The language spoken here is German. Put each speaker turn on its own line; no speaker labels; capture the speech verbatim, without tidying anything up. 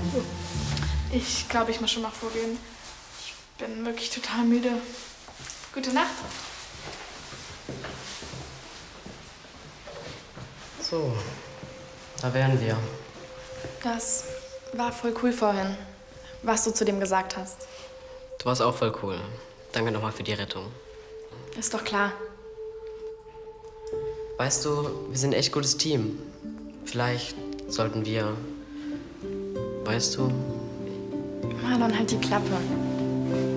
Ich glaube, ich muss schon mal vorgehen. Ich bin wirklich total müde. Gute Nacht.
So, da wären wir.
Das war voll cool vorhin, was du zu dem gesagt hast.
Du warst auch voll cool. Danke nochmal für die Rettung.
Ist doch klar.
Weißt du, wir sind ein echt gutes Team. Vielleicht sollten wir, weißt du...
Marlon, halt die Klappe.